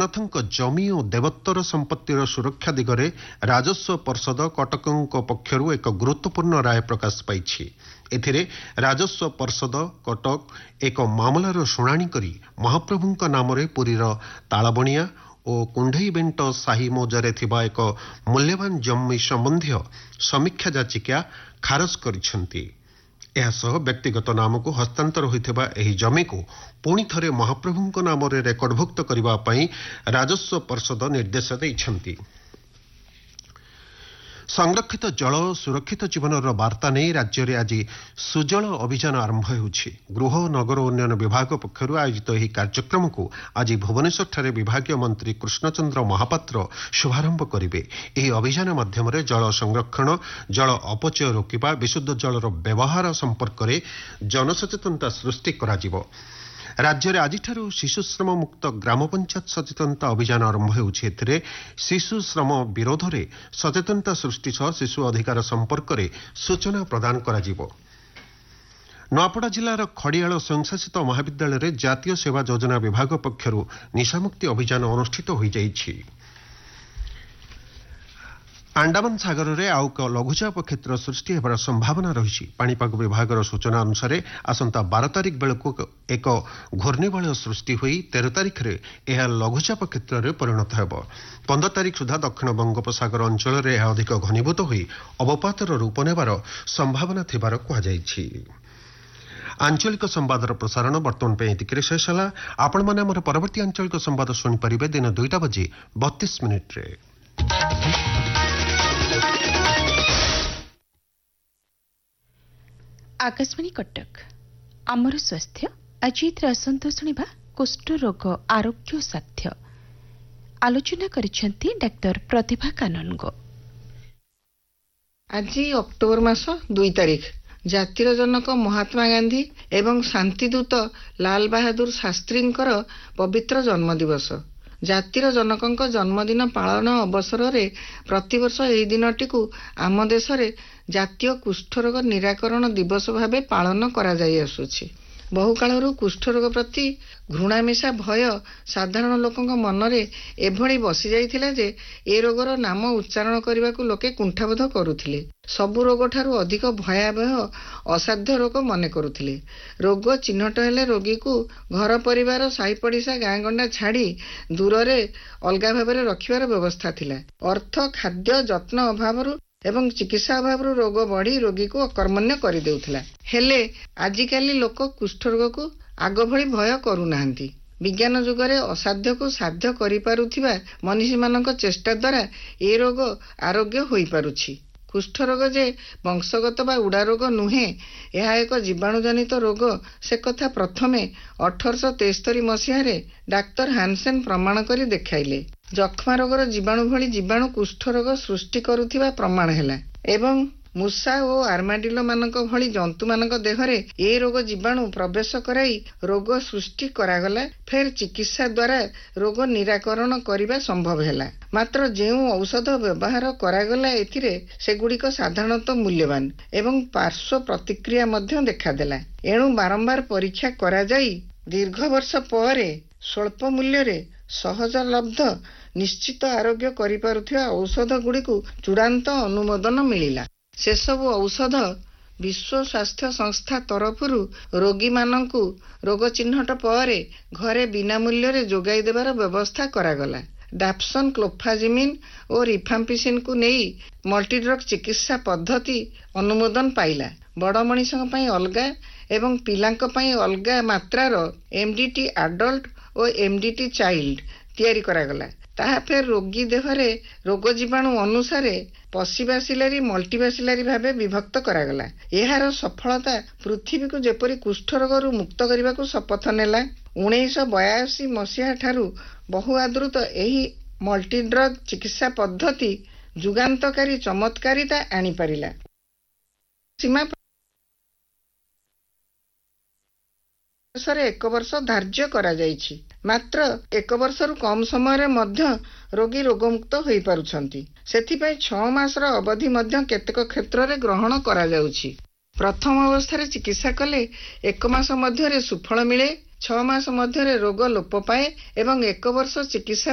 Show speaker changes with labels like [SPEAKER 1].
[SPEAKER 1] ଲୋକନାଥଙ୍କ ଜମି ଓ ଦେବୋତ୍ତର ସମ୍ପତ୍ତିର ସୁରକ୍ଷା ଦିଗରେ ରାଜସ୍ୱ ପରିଷଦ କଟକଙ୍କ ପକ୍ଷରୁ ଏକ ଗୁରୁତ୍ୱପୂର୍ଣ୍ଣ ରାୟ ପ୍ରକାଶ ପାଇଛି। ଏଥିରେ ରାଜସ୍ୱ ପରିଷଦ କଟକ ଏକ ମାମଲାର ଶୁଣାଣି କରି ମହାପ୍ରଭୁଙ୍କ ନାମରେ ପୁରୀର ତାଳବଣିଆ ଓ କୁଣ୍ଢେଇବେଣ୍ଟ ସାହି ମୌଜାରେ ଥିବା ଏକ ମୂଲ୍ୟବାନ ଜମି ସମ୍ବନ୍ଧୀୟ ସମୀକ୍ଷା ଯାଚିକା ଖାରଜ କରିଛନ୍ତି। ଏହାସହ ବ୍ୟକ୍ତିଗତ ନାମକୁ ହସ୍ତାନ୍ତର ହୋଇଥିବା ଏହି ଜମିକୁ ପୁଣି ଥରେ ମହାପ୍ରଭୁଙ୍କ ନାମରେ ରେକର୍ଡଭୁକ୍ତ କରିବା ପାଇଁ ରାଜସ୍ୱ ପରିଷଦ ନିର୍ଦ୍ଦେଶ ଦେଇଛନ୍ତି। ସଂରକ୍ଷିତ ଜଳ ଓ ସୁରକ୍ଷିତ ଜୀବନର ବାର୍ତ୍ତା ନେଇ ରାଜ୍ୟରେ ଆଜି ସୁଜଳ ଅଭିଯାନ ଆରମ୍ଭ ହେଉଛି। ଗୃହ ଓ ନଗର ଉନ୍ନୟନ ବିଭାଗ ପକ୍ଷରୁ ଆୟୋଜିତ ଏହି କାର୍ଯ୍ୟକ୍ରମକୁ ଆଜି ଭୁବନେଶ୍ୱରଠାରେ ବିଭାଗୀୟ ମନ୍ତ୍ରୀ କୃଷ୍ଣଚନ୍ଦ୍ର ମହାପାତ୍ର ଶୁଭାରମ୍ଭ କରିବେ। ଏହି ଅଭିଯାନ ମାଧ୍ୟମରେ ଜଳ ସଂରକ୍ଷଣ, ଜଳ ଅପଚୟ ରୋକିବା, ବିଶୁଦ୍ଧ ଜଳର ବ୍ୟବହାର ସମ୍ପର୍କରେ ଜନସଚେତନତା ସୃଷ୍ଟି କରାଯିବ। ରାଜ୍ୟରେ ଆଜିଠାରୁ ଶିଶୁ ଶ୍ରମ ମୁକ୍ତ ଗ୍ରାମ ପଞ୍ଚାୟତ ସଚେତନତା ଅଭିଯାନ ଆରମ୍ଭ ହେଉଛି। ଏଥିରେ ଶିଶୁ ଶ୍ରମ ବିରୋଧରେ ସଚେତନତା ସୃଷ୍ଟି ସହ ଶିଶୁ ଅଧିକାର ସମ୍ପର୍କରେ ସୂଚନା ପ୍ରଦାନ କରାଯିବ। ନୂଆପଡ଼ା ଜିଲ୍ଲାର ଖଡ଼ିଆଳ ସ୍ୱୟଂଶାସିତ ମହାବିଦ୍ୟାଳୟରେ ଜାତୀୟ ସେବା ଯୋଜନା ବିଭାଗ ପକ୍ଷରୁ ନିଶାମୁକ୍ତି ଅଭିଯାନ ଅନୁଷ୍ଠିତ ହୋଇଯାଇଛି। ଆଣ୍ଡାମାନ ସାଗରରେ ଆଉ ଏକ ଲଘୁଚାପ କ୍ଷେତ୍ର ସୃଷ୍ଟି ହେବାର ସମ୍ଭାବନା ରହିଛି। ପାଣିପାଗ ବିଭାଗର ସୂଚନା ଅନୁସାରେ ଆସନ୍ତା 12 ତାରିଖ ବେଳକୁ ଏକ ଘୂର୍ଣ୍ଣିବଳୟ ସୃଷ୍ଟି ହୋଇ 13 ତାରିଖରେ ଏହା ଲଘୁଚାପ କ୍ଷେତ୍ରରେ ପରିଣତ ହେବ। 15 ତାରିଖ ସୁଦ୍ଧା ଦକ୍ଷିଣ ବଙ୍ଗୋପସାଗର ଅଞ୍ଚଳରେ ଏହା ଅଧିକ ଘନୀଭୂତ ହୋଇ ଅବପାତର ରୂପ ନେବାର ସମ୍ଭାବନା ଥିବାର କୁହାଯାଇଛି। ଆଞ୍ଚଳିକ ସମ୍ବାଦର ପ୍ରସାରଣ ବର୍ତ୍ତମାନ ପାଇଁ ଏତିକିରେ ଶେଷ ହେଲା। ଆପଣମାନେ ଆମର ପରବର୍ତ୍ତୀ ଆଞ୍ଚଳିକ ସମ୍ବାଦ ଶୁଣିପାରିବେ ଦିନ 2:32
[SPEAKER 2] आकाशवाणी कटक आमर स्वास्थ्य अजित आसंत शुणा कुष्ठ रोग आरोग्य साध्य आलोचना करिसेंती डाक्टर प्रतिभा काननगो।
[SPEAKER 3] आज अक्टोबर मास 2 तारिख जातिर जनक महात्मा गांधी एवं शांतिदूत लाल बहादुर शास्त्रींकर पवित्र जन्मदिवस। जातिर जनकଙ୍କ जन्मदिन पालन अवसर रे प्रतिवर्ष एही दिनटी को आम देश रे जातीय कुष्ठरोग निराकरण दिवस भावे पालन करा जाई आसुछि। बहुकालरू कुष्ठरोग प्रति घृणामिशा भय साधारण लोकଙ୍କ मनरे एभଳି बसी जाइथिला जे ए रोगर नाम उच्चारण करबाकू लोके कुंठाबोध करुथिले। सबु रोग ठारू अधिक भयावह असाध्य रोग मने करुथिले। रोग चिन्हट हेले रोगी को घर परिवार साई पड़िशा गाँ गंडा छाड़ी दूर रे अलगा भाबरे रखिबार व्यवस्था थिला। अर्थ खाद्य जत्न अभावरू एवं चिकित्सा अभाव रोग बढ़ी रोगी को अकर्मण्य कर देउथिला। हेले आजिकाली लोक कुष्ठ रोग को आग भली भय करूनाहांती। विज्ञान जुगरे असाध्य को साध्य करि पारुथिबा मनीषी मानक चेष्टा द्वारा ए रोग आरोग्य होई पारुछि। कुष्ठ रोग जे वंशगत बा उड़ा रोग नुहे, यह एक जीवाणुजनित रोग से कथा प्रथमे 1873 मसीह डाक्तर हानसेन प्रमाण करी देखाइले। जक्ष्मा रोगर जीवाणु भली जीवाणु कुष्ठ रोग सृष्टि करुथिबा प्रमाण हैला एवं मूषा और आर्माडिलो मानक भली जंतु मानक देहरे ए रोग जीवाणु प्रवेश कराई रोग सृष्टि करागला। फेर चिकित्सा द्वारा रोग निराकरण करिबा संभव हैला। मात्र जेउ औषध व्यवहार करागला एथिरे सेगुड़िक साधारणतः मूल्यवान एवं पार्श्व प्रतिक्रिया मध्य देखादेला। एणु बारंबार परीक्षा करा जाई दीर्घ वर्ष परे स्वल्प मूल्य रे सहजलब्ध निश्चित आरोग्य करिपारुथिबा औषध गुड़िकु चूड़ांत अनुमोदन मिलिला। से सबु औषध विश्व स्वास्थ्य संस्था तरफरु रोगी मानंकु रोग चिन्हट परे घरे बिना मूल्य रे जोगाई देबार व्यवस्था करागला। डाप्सन क्लोफाजिमिन और रिफाम्पिसिन को नहीं मल्टीड्रग चिकित्सा पद्धति अनुमोदन पाइला। बड़ मनीषक पई अलगा एवं पिलांक पई अलगा मात्रार एमडीटी एडल्ट और एमडीटी चाइल्ड तैयारी करागला। ताहा फेर रोगी देहरे रोग जीवाणु अनुसारे पसिबासिलारी मल्टीबासिलारी भावे विभक्त करागला। एहार सफलता पृथ्वी को जेपरी कुष्ठ रोगरू मुक्त करने शपथ नेला। 1982 मसीहा ठारू बहु आदृत एही मल्टीड्रग चिकित्सा पद्धति जुगान्तकारी चमत्कारिता आनी पारिला। सीमा 1 वर्ष धार्य करा जाइछि। मात्र 1 वर्षरू कम समय मध्य रोगी रोगमुक्त होई पारुछंती। सेथिपई 6 मासर अवधि मध्य केतेक क्षेत्र रे ग्रहण करा जाउछि। प्रथम अवस्था चिकित्सा कले 1 मास मध्य सुफल मिले, 6 मास मध्य रोग लोप पाए एवं 1 वर्ष चिकित्सा